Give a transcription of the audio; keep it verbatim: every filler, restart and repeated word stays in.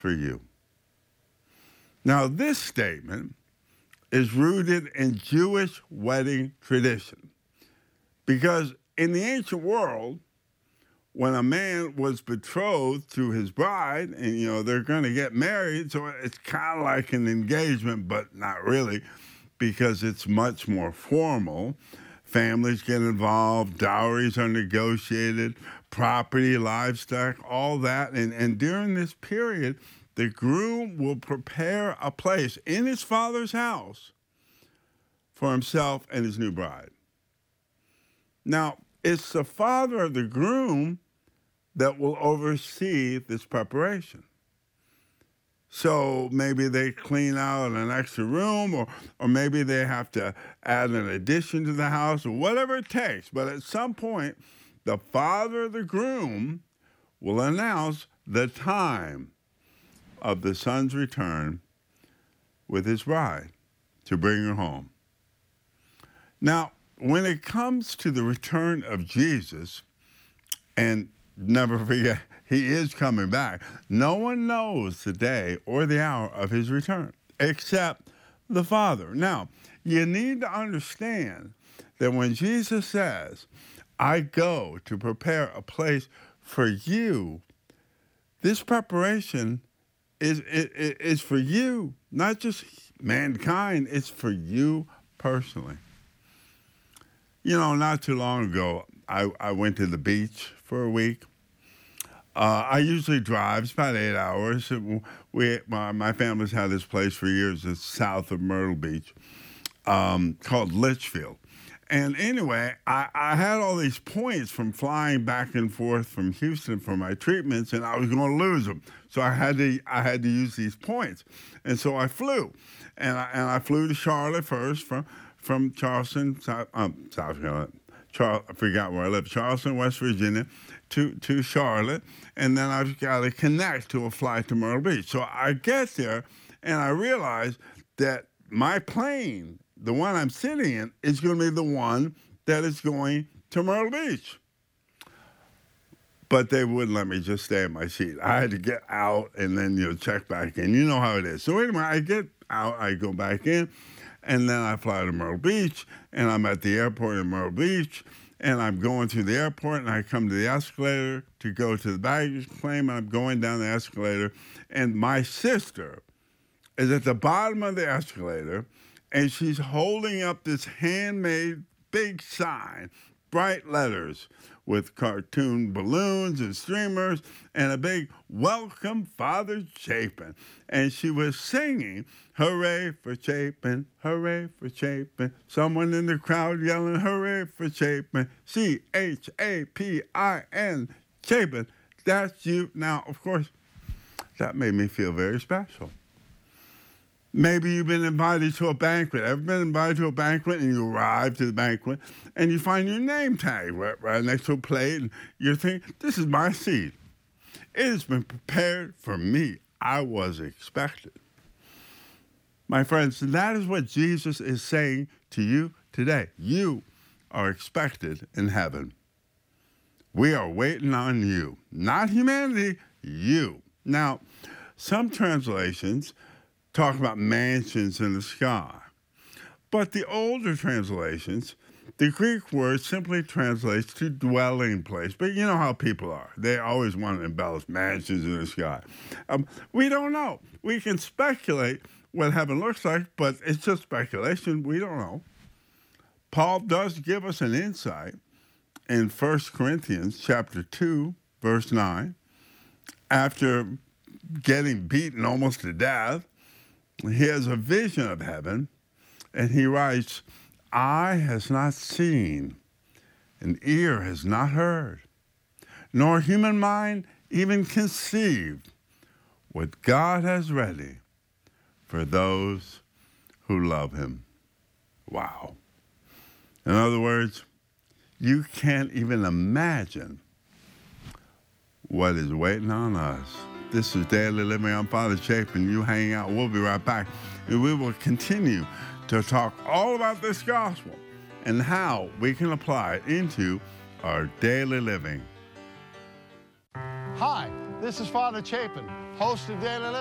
for you. Now, this statement is rooted in Jewish wedding tradition because in the ancient world, when a man was betrothed to his bride and, you know, they're going to get married, so it's kind of like an engagement, but not really because it's much more formal. Families get involved, dowries are negotiated, property, livestock, all that. And, and during this period, the groom will prepare a place in his father's house for himself and his new bride. Now, it's the father of the groom that will oversee this preparation. So maybe they clean out an extra room, or, or maybe they have to add an addition to the house, or whatever it takes. But at some point, the father of the groom will announce the time of the son's return with his bride to bring her home. Now, when it comes to the return of Jesus, and never forget, he is coming back, no one knows the day or the hour of his return except the Father. Now, you need to understand that when Jesus says, I go to prepare a place for you, this preparation is, is, is for you, not just mankind, it's for you personally. You know, not too long ago, I, I went to the beach for a week. Uh, I usually drive. It's about eight hours. We, my, my family's had this place for years. It's south of Myrtle Beach, um, called Litchfield. And anyway, I, I had all these points from flying back and forth from Houston for my treatments, and I was going to lose them. So I had to I had to use these points, and so I flew, and I, and I flew to Charlotte first from from Charleston, South, um, South Carolina. Char- I forgot where I live, Charleston, West Virginia, to, to Charlotte, and then I've got to connect to a flight to Myrtle Beach. So I get there, and I realize that my plane, the one I'm sitting in, is going to be the one that is going to Myrtle Beach. But they wouldn't let me just stay in my seat. I had to get out and then, you know, check back in. You know how it is. So anyway, I get out, I go back in, and then I fly to Myrtle Beach, and I'm at the airport in Myrtle Beach, and I'm going through the airport, and I come to the escalator to go to the baggage claim, and I'm going down the escalator, and my sister is at the bottom of the escalator, and she's holding up this handmade big sign, bright letters with cartoon balloons and streamers, and a big welcome, Father Chapin. And she was singing, hooray for Chapin, hooray for Chapin. Someone in the crowd yelling, hooray for Chapin, C H A P I N, Chapin. That's you. Now, of course, that made me feel very special. Maybe you've been invited to a banquet. Ever been invited to a banquet and you arrive to the banquet and you find your name tag right, right next to a plate and you're thinking, this is my seat. It has been prepared for me. I was expected. My friends, that is what Jesus is saying to you today. You are expected in heaven. We are waiting on you. Not humanity, you. Now, some translations talk about mansions in the sky. But the older translations, the Greek word simply translates to dwelling place. But you know how people are. They always want to embellish mansions in the sky. Um, we don't know. We can speculate what heaven looks like, but it's just speculation. We don't know. Paul does give us an insight in First Corinthians chapter two, verse nine. After getting beaten almost to death, he has a vision of heaven, and he writes, eye has not seen, and ear has not heard, nor human mind even conceived what God has ready for those who love him. Wow. In other words, you can't even imagine what is waiting on us. This is Daily Living. I'm Father Chapin. You hang out. We'll be right back. And we will continue to talk all about this gospel and how we can apply it into our daily living. Hi, this is Father Chapin, host of Dan and